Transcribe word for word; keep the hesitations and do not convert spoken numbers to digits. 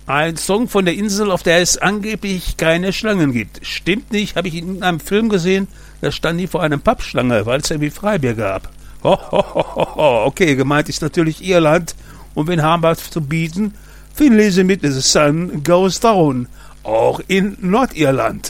Ein Song von der Insel, auf der es angeblich keine Schlangen gibt. Stimmt nicht, habe ich in einem Film gesehen, da stand die vor einem Pappschlange, weil es irgendwie Freibier gab. Ho, ho, ho, ho, ho. Okay, gemeint ist natürlich Irland. Und wen haben wir zu bieten? Viel Lese mit The Sun Goes Down. Auch in Nordirland.